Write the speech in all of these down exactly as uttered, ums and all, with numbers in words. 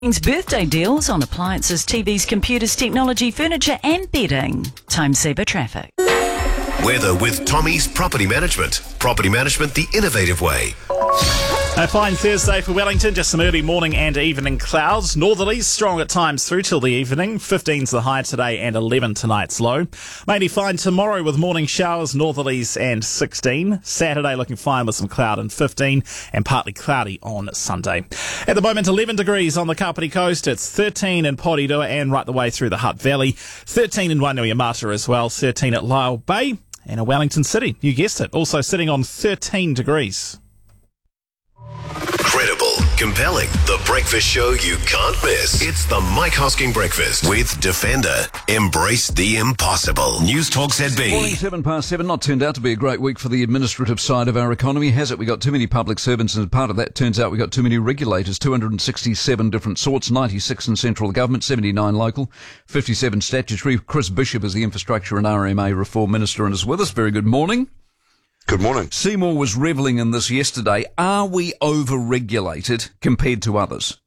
Birthday deals on appliances, T Vs, computers, technology, furniture and bedding. Time saver traffic. Weather with Tommy's Property Management. Property management the innovative way. A fine Thursday for Wellington, just some early morning and evening clouds. Northerlies strong at times through till the evening. fifteen's the high today and eleven tonight's low. Mainly fine tomorrow with morning showers, northerlies and sixteen. Saturday looking fine with some cloud and fifteen, and partly cloudy on Sunday. At the moment, eleven degrees on the Kapiti Coast. It's thirteen in Porirua and right the way through the Hutt Valley. thirteen in Wainuiomata as well. thirteen at Lyell Bay and a Wellington City. You guessed it. Also sitting on thirteen degrees. Credible, compelling, the breakfast show you can't miss. It's the Mike Hosking Breakfast with Defender. Embrace the impossible. News Talk Z B. Morning, seven past seven. Not turned out to be a great week for the administrative side of our economy, has it? We got too many public servants, and part of that turns out we got too many regulators. two hundred sixty-seven different sorts, ninety-six in central government, seventy-nine local, fifty-seven statutory. Chris Bishop is the Infrastructure and R M A Reform Minister and is with us. Very good morning. Good morning. Seymour was revelling in this yesterday. Are we over-regulated compared to others?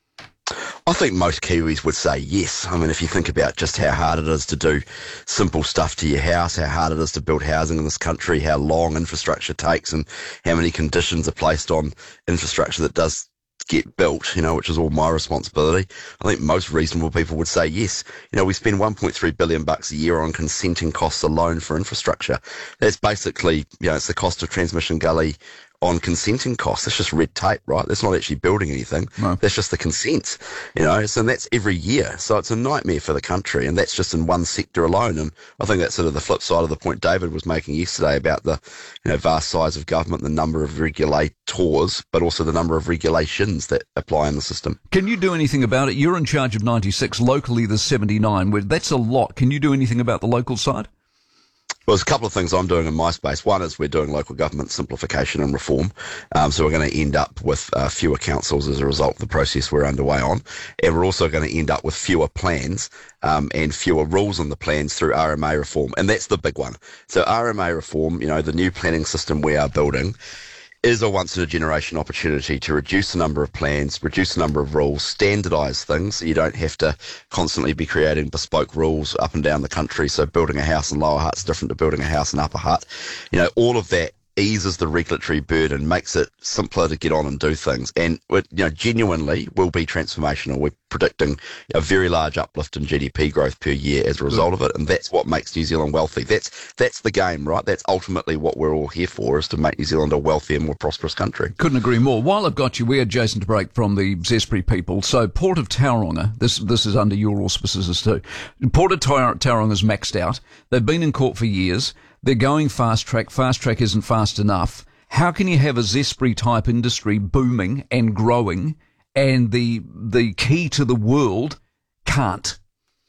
I think most Kiwis would say yes. I mean, if you think about just how hard it is to do simple stuff to your house, how hard it is to build housing in this country, how long infrastructure takes and how many conditions are placed on infrastructure that does get built, you know, which is all my responsibility. I think most reasonable people would say yes. You know, we spend one point three billion bucks a year on consenting costs alone for infrastructure. That's basically, you know, it's the cost of Transmission Gully on consenting costs. That's just red tape, right? That's not actually building anything. No. That's just the consent, you know, so and that's every year. So it's a nightmare for the country, and that's just in one sector alone. And I think that's sort of the flip side of the point David was making yesterday about the, you know, vast size of government, the number of regulators, but also the number of regulations that apply in the system. Can you do anything about it? You're in charge of ninety-six. Locally, there's seventy-nine. That's a lot. Can you do anything about the local side? Well, there's a couple of things I'm doing in my space. One is we're doing local government simplification and reform. Um, so we're going to end up with uh, fewer councils as a result of the process we're underway on. And we're also going to end up with fewer plans um, and fewer rules on the plans through R M A reform. And that's the big one. So R M A reform, you know, the new planning system we are building is a once-in-a-generation opportunity to reduce the number of plans, reduce the number of rules, standardise things so you don't have to constantly be creating bespoke rules up and down the country. So building a house in Lower Hutt's different to building a house in Upper Hutt. You know, all of that eases the regulatory burden, makes it simpler to get on and do things, and it, you know, genuinely will be transformational. We're predicting a very large uplift in G D P growth per year as a result of it, and that's what makes New Zealand wealthy. That's that's the game, right? That's ultimately what we're all here for, is to make New Zealand a wealthier, more prosperous country. Couldn't agree more. While I've got you, we had Jason de Break from the Zespri people. So Port of Tauranga, this this is under your auspices too. Port of Tauranga's maxed out. They've been in court for years. They're going fast track. Fast track isn't fast enough. How can you have a Zespri type industry booming and growing, and the the key to the world can't?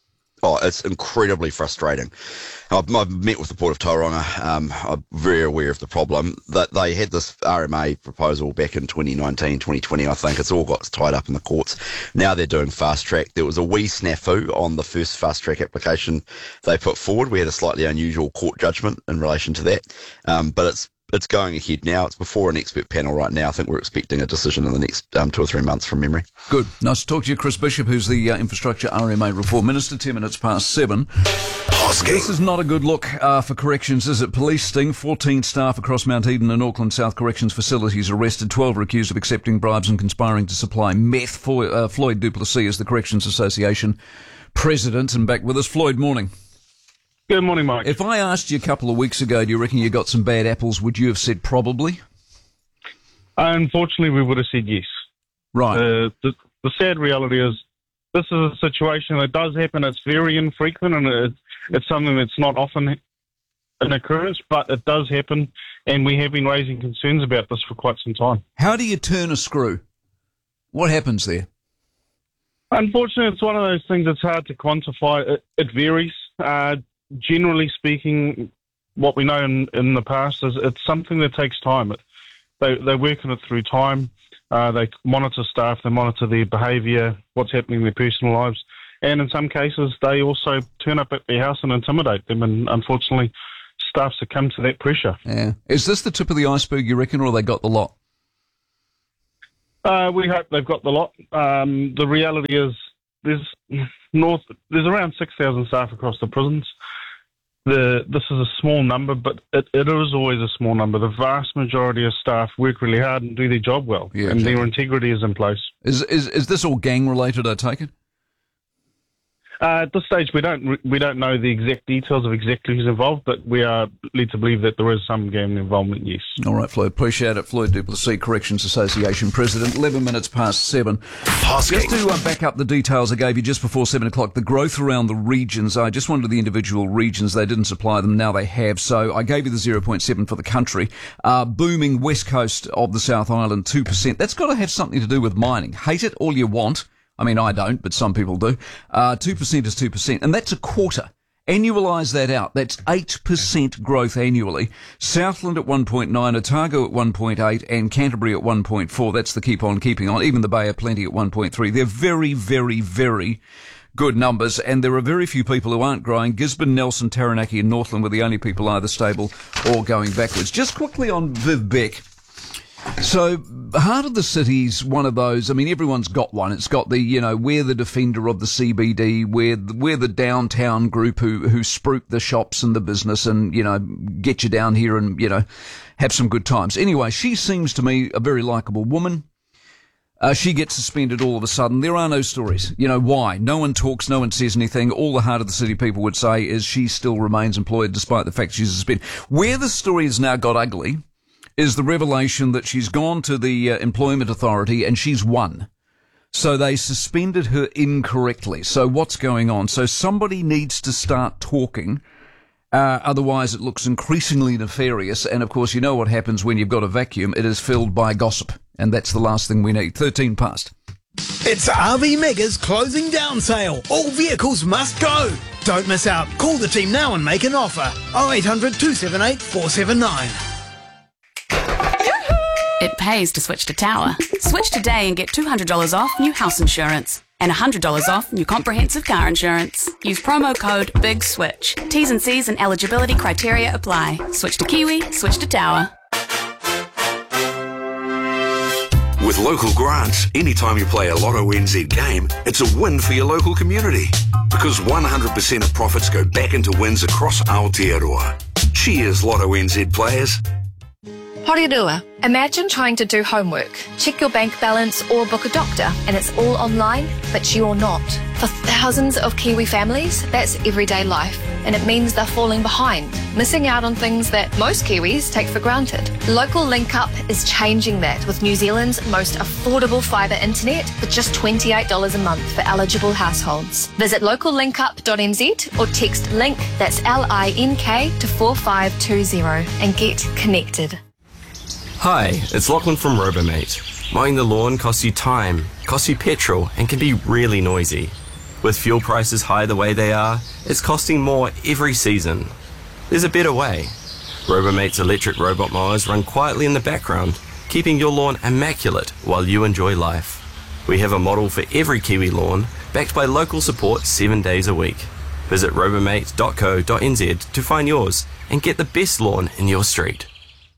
Oh, it's incredibly frustrating. I've, I've met with the Port of Tauranga. Um, I'm very aware of the problem. That they had this R M A proposal back in twenty nineteen, twenty twenty, I think. It's all got tied up in the courts. Now they're doing fast track. There was a wee snafu on the first fast track application they put forward. We had a slightly unusual court judgment in relation to that. Um, but it's It's going ahead now. It's before an expert panel right now. I think we're expecting a decision in the next um, two or three months from memory. Good. Nice to talk to you, Chris Bishop, who's the uh, Infrastructure R M A Reform Minister. Ten minutes past seven. Hosking. This is not a good look uh, for corrections, is it? Police sting. fourteen staff across Mount Eden and Auckland South Corrections facilities arrested. twelve are accused of accepting bribes and conspiring to supply meth. Floyd, uh, Floyd Duplessis is the Corrections Association President, and back with us. Floyd, morning. Good morning, Mike. If I asked you a couple of weeks ago, do you reckon you got some bad apples, would you have said probably? Unfortunately, we would have said yes. Right. Uh, the, the sad reality is this is a situation that does happen. It's very infrequent, and it, it's something that's not often an occurrence, but it does happen, and we have been raising concerns about this for quite some time. How do you turn a screw? What happens there? Unfortunately, it's one of those things that's hard to quantify. It, it varies. Uh, Generally speaking, what we know in, in the past is it's something that takes time. It, they, they work on it through time. Uh, they monitor staff, they monitor their behaviour, what's happening in their personal lives. And in some cases, they also turn up at their house and intimidate them. And unfortunately, staff succumb to that pressure. Yeah. Is this the tip of the iceberg, you reckon, or they got the lot? Uh, we hope they've got the lot. Um, the reality is there's north there's around six thousand staff across the prisons. The, this is a small number, but it, it is always a small number. The vast majority of staff work really hard and do their job well, yeah, and exactly. their integrity is in place. Is, is is this all gang related, I take it? Uh, at this stage, we don't we don't know the exact details of exactly who's involved, but we are led to believe that there is some gang involvement, yes. All right, Floyd, appreciate it. Floyd du Plessis, Corrections Association President, eleven minutes past seven. Hosking. Just to uh, back up the details I gave you just before seven o'clock, the growth around the regions, I just wanted the individual regions, they didn't supply them, now they have, so I gave you the zero point seven for the country. Uh, booming west coast of the South Island, two percent. That's got to have something to do with mining. Hate it all you want. I mean, I don't, but some people do. Uh, two percent is two percent, and that's a quarter. Annualise that out. That's eight percent growth annually. Southland at one point nine, Otago at one point eight, and Canterbury at one point four. That's the keep on keeping on. Even the Bay of Plenty at one point three. They're very, very, very good numbers, and there are very few people who aren't growing. Gisborne, Nelson, Taranaki and Northland were the only people either stable or going backwards. Just quickly on Viv Beck. So, Heart of the City's one of those, I mean, everyone's got one. It's got the, you know, we're the defender of the C B D, we're, we're the downtown group who, who spruik the shops and the business and, you know, get you down here and, you know, have some good times. Anyway, she seems to me a very likeable woman. Uh, she gets suspended all of a sudden. There are no stories. You know, why? No one talks, no one says anything. All the Heart of the City people would say is she still remains employed despite the fact she's suspended. Where the story has now got ugly is the revelation that she's gone to the uh, Employment Authority and she's won. So they suspended her incorrectly. So what's going on? So somebody needs to start talking. Uh, otherwise it looks increasingly nefarious. And of course, you know what happens when you've got a vacuum. It is filled by gossip. And that's the last thing we need. thirteen past. It's R V Mega's closing down sale. All vehicles must go. Don't miss out. Call the team now and make an offer. oh eight hundred, two seven eight, four seven nine. It pays to switch to Tower. Switch today and get two hundred dollars off new house insurance and one hundred dollars off new comprehensive car insurance. Use promo code BIGSWITCH. T's and C's and eligibility criteria apply. Switch to Kiwi, switch to Tower. With local grants, anytime you play a Lotto N Z game, it's a win for your local community. Because one hundred percent of profits go back into wins across Aotearoa. Cheers, Lotto N Z players. Horirua. Imagine trying to do homework, check your bank balance or book a doctor, and it's all online, but you're not. For thousands of Kiwi families, that's everyday life, and it means they're falling behind, missing out on things that most Kiwis take for granted. Local Link Up is changing that with New Zealand's most affordable fibre internet for just twenty-eight dollars a month for eligible households. Visit local link up dot n z or text LINK, that's L I N K, to four five two zero and get connected. Hi, it's Lachlan from Robomate. Mowing the lawn costs you time, costs you petrol, and can be really noisy. With fuel prices high the way they are, it's costing more every season. There's a better way. Robomate's electric robot mowers run quietly in the background, keeping your lawn immaculate while you enjoy life. We have a model for every Kiwi lawn, backed by local support seven days a week. Visit robomate dot co dot n z to find yours and get the best lawn in your street.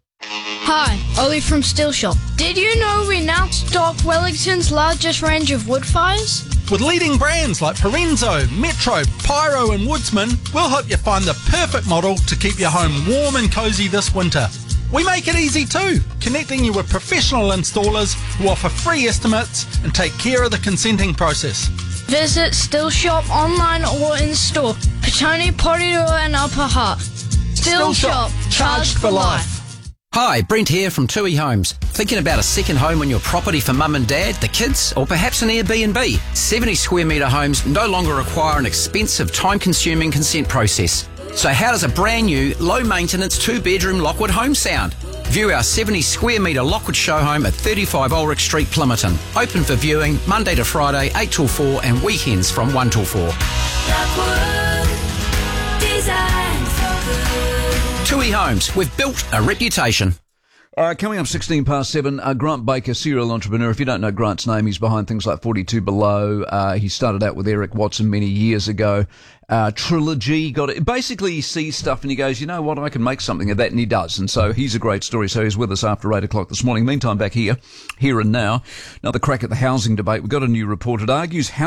Hi, Ollie from Steel Shop. Did you know we now stock Wellington's largest range of wood fires? With leading brands like Parenzo, Metro, Pyro and Woodsman, we'll help you find the perfect model to keep your home warm and cosy this winter. We make it easy too, connecting you with professional installers who offer free estimates and take care of the consenting process. Visit Steel Shop online or in store. Petone, Porirua and Upper Hutt. Steel, Steel Shop, charged for life. Hi, Brent here from Tui Homes. Thinking about a second home on your property for mum and dad, the kids, or perhaps an Airbnb? seventy square metre homes no longer require an expensive, time-consuming consent process. So how does a brand new, low-maintenance two-bedroom Lockwood home sound? View our seventy square metre Lockwood show home at thirty-five Ulrich Street, Plimmerton. Open for viewing Monday to Friday, eight till four, and weekends from one till four. Lockwood, designed for good. Tui Homes, we've built a reputation. Uh, coming up sixteen past seven, uh, Grant Baker, serial entrepreneur. If you don't know Grant's name, he's behind things like forty-two Below. Uh, he started out with Eric Watson many years ago. Uh, Trilogy, got it. Basically, he sees stuff and he goes, you know what, I can make something of that, and he does. And so he's a great story. So he's with us after eight o'clock this morning. Meantime, back here, here and now, another crack at the housing debate. We've got a new report. It argues how